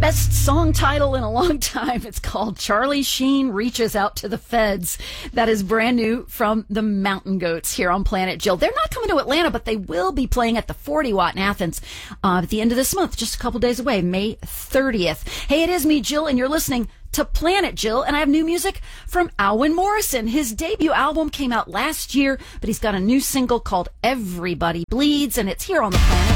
Best song title in a long time. It's called Charlie Sheen Reaches Out to the Feds. That is brand new from the Mountain Goats here on Planet Jill. They're not coming to Atlanta, but they will be playing at the 40 Watt in Athens at the end of this month, just a couple days away, May 30th. Hey, it is me, Jill, and you're listening to Planet Jill, and I have new music from Alwyn Morrison. His debut album came out last year, but he's got a new single called Everybody Bleeds, and it's here on the Planet